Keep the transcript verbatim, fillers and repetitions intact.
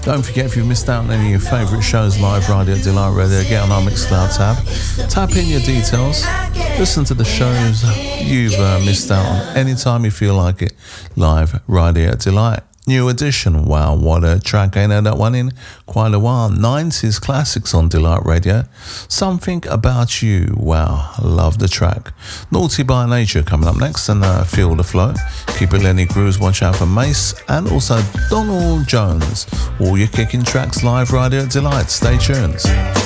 Don't forget, if you've missed out on any of your favourite shows, Live Radio Delight Radio, get on our Mixcloud tab, type in your details, listen to the shows you've uh, missed out on anytime you feel like it. Live Radio Delight. New edition. Wow, what a track. I ain't heard that one in quite a while. nineties classics on Delight Radio. Something About You. Wow, I love the track. Naughty by Nature coming up next, and uh, Feel the Flow. Keep it Lenny Cruz, watch out for Mace, and also Donald Jones. All your kicking tracks, Live Radio Delight. Stay tuned.